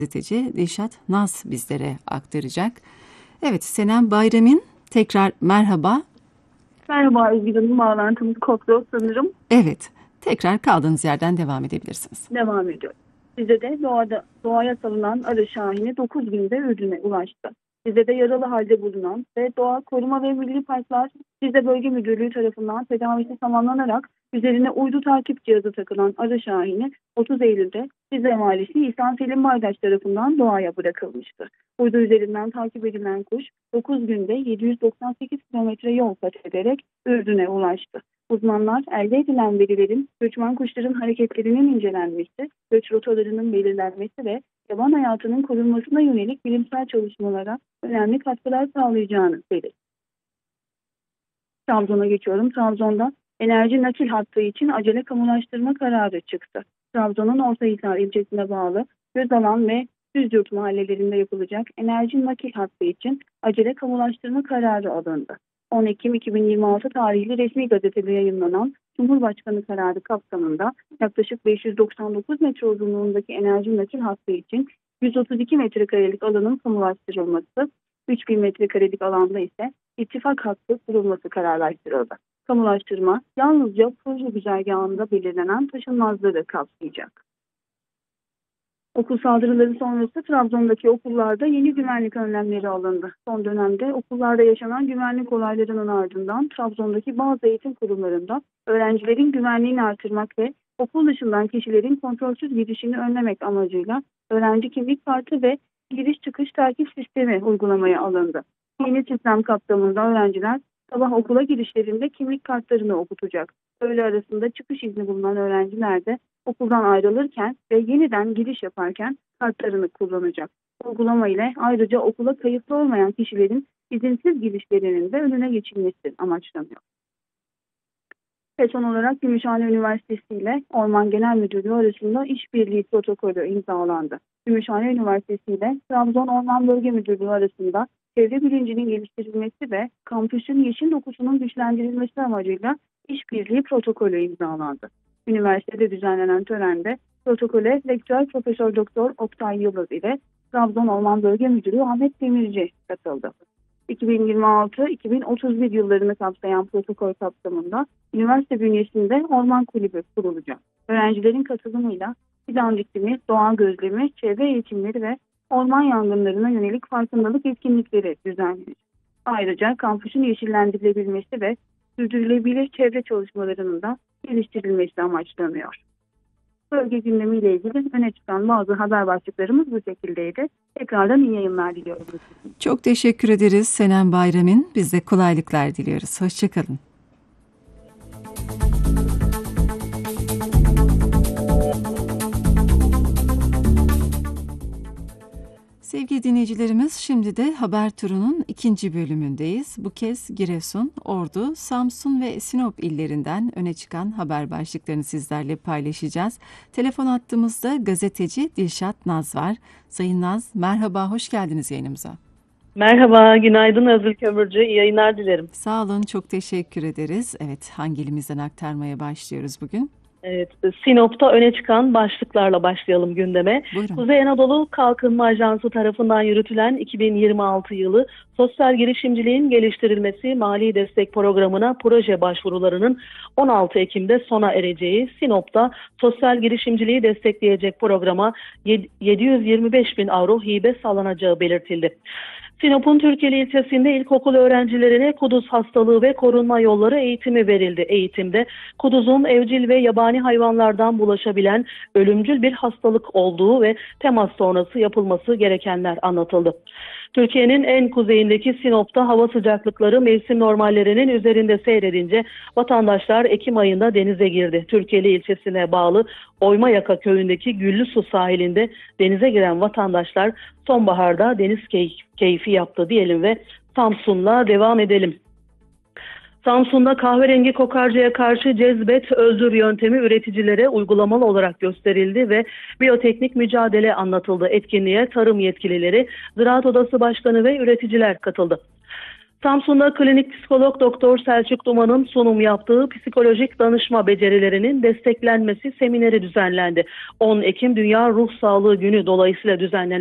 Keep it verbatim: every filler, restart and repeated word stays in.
gazeteci Dilşat Naz bizlere aktaracak. Evet, Senem Bayram'ın tekrar merhaba. Merhaba Özgür Hanım, bağlantımız koptu sanırım. Evet, tekrar kaldığınız yerden devam edebilirsiniz. Devam ediyor. Size de doğada, doğaya salınan arı şahini dokuz günde Ürdün'e ulaştı. Size de yaralı halde bulunan ve Doğa Koruma ve Milli Parklar Rize Bölge Müdürlüğü tarafından tedavisi tamamlanarak üzerine uydu takip cihazı takılan arı şahini otuz Eylül'de Rize Valisi İhsan Selim Baydaş tarafından doğaya bırakılmıştı. Uydu üzerinden takip edilen kuş dokuz günde yedi yüz doksan sekiz kilometre yol kat ederek Ürdün'e ulaştı. Uzmanlar elde edilen verilerin göçmen kuşların hareketlerinin incelenmesi, göç rotalarının belirlenmesi ve yaban hayatının korunmasına yönelik bilimsel çalışmalara önemli katkılar sağlayacağını belirtti. Trabzon'a geçiyorum. Trabzon'da enerji nakil hattı için acele kamulaştırma kararı çıktı. Trabzon'un Ortahisar ilçesine bağlı Gözalan ve Düzyurt mahallelerinde yapılacak enerji nakil hattı için acele kamulaştırma kararı alındı. on Ekim iki bin yirmi altı tarihli resmi gazetede yayınlanan Cumhurbaşkanı kararı kapsamında yaklaşık beş yüz doksan dokuz metre uzunluğundaki enerji nakil hattı için yüz otuz iki metrekarelik alanın kamulaştırılması, üç bin metrekarelik alanda ise ittifak hattı kurulması kararlaştırıldı. Kamulaştırma yalnızca proje güzergahında belirlenen taşınmazları kapsayacak. Okul saldırıları sonrası Trabzon'daki okullarda yeni güvenlik önlemleri alındı. Son dönemde okullarda yaşanan güvenlik olaylarının ardından Trabzon'daki bazı eğitim kurumlarında öğrencilerin güvenliğini artırmak ve okul dışından kişilerin kontrolsüz girişini önlemek amacıyla öğrenci kimlik kartı ve giriş çıkış takip sistemi uygulamaya alındı. Yeni sistem kapsamında öğrenciler sabah okula girişlerinde kimlik kartlarını okutacak. Öğle arasında çıkış izni bulunan öğrenciler de okuldan ayrılırken ve yeniden giriş yaparken kartlarını kullanacak. Uygulama ile ayrıca okula kayıtlı olmayan kişilerin izinsiz girişlerinin de önüne geçilmesi amaçlanıyor. Ve son olarak Gümüşhane Üniversitesi ile Orman Genel Müdürlüğü arasında işbirliği protokolü imzalandı. Gümüşhane Üniversitesi ile Trabzon Orman Bölge Müdürlüğü arasında çevre bilincinin geliştirilmesi ve kampüsün yeşil dokusunun güçlendirilmesi amacıyla işbirliği protokolü imzalandı. Üniversitede düzenlenen törende protokole Rektör Profesör Doktor Oktay Yıldız ile Trabzon Orman Bölge Müdürü Ahmet Demirci katıldı. iki bin yirmi altı iki bin otuz bir yıllarını kapsayan protokol kapsamında üniversite bünyesinde orman kulübü kurulacak. Öğrencilerin katılımıyla fidan dikimi, doğa gözlemi, çevre eğitimleri ve orman yangınlarına yönelik farkındalık etkinlikleri düzenlenecek. Ayrıca kampüsün yeşillendirilebilmesi ve sürdürülebilir çevre çalışmalarının da geliştirilmesi amaçlanıyor. Bölge gündemiyle ilgili öne çıkan bazı haber başlıklarımız bu şekildeydi. Tekrardan iyi yayınlar diliyorum. Çok teşekkür ederiz Senem Bayram'ın. Biz de kolaylıklar diliyoruz. Hoşçakalın. Sevgili dinleyicilerimiz, şimdi de haber turunun ikinci bölümündeyiz. Bu kez Giresun, Ordu, Samsun ve Sinop illerinden öne çıkan haber başlıklarını sizlerle paylaşacağız. Telefon hattımızda gazeteci Dilşat Naz var. Sayın Naz, merhaba, hoş geldiniz yayınımıza. Merhaba, günaydın Özgür Kömürcü, iyi yayınlar dilerim. Sağ olun, çok teşekkür ederiz. Evet, hangi ilimizden aktarmaya başlıyoruz bugün? Evet, Sinop'ta öne çıkan başlıklarla başlayalım gündeme. Buyurun. Kuzey Anadolu Kalkınma Ajansı tarafından yürütülen iki bin yirmi altı yılı sosyal girişimciliğin geliştirilmesi mali destek programına proje başvurularının on altı Ekim'de sona ereceği, Sinop'ta sosyal girişimciliği destekleyecek programa yedi yüz yirmi beş bin avro hibe sağlanacağı belirtildi. Sinop'un Türkeli ilçesinde ilkokul öğrencilerine kuduz hastalığı ve korunma yolları eğitimi verildi. Eğitimde kuduzun evcil ve yabani hayvanlardan bulaşabilen ölümcül bir hastalık olduğu ve temas sonrası yapılması gerekenler anlatıldı. Türkiye'nin en kuzeyindeki Sinop'ta hava sıcaklıkları mevsim normallerinin üzerinde seyredince vatandaşlar Ekim ayında denize girdi. Türkeli ilçesine bağlı Oymayaka köyündeki Güllüsu sahilinde denize giren vatandaşlar sonbaharda deniz keyf- keyfi yaptı diyelim ve Samsun'la devam edelim. Samsun'da kahverengi kokarcaya karşı cezbet öldür yöntemi üreticilere uygulamalı olarak gösterildi ve biyoteknik mücadele anlatıldı. Etkinliğe tarım yetkilileri, Ziraat Odası Başkanı ve üreticiler katıldı. Samsun'da klinik psikolog Doktor Selçuk Duman'ın sunum yaptığı psikolojik danışma becerilerinin desteklenmesi semineri düzenlendi. on Ekim Dünya Ruh Sağlığı Günü dolayısıyla düzenlenen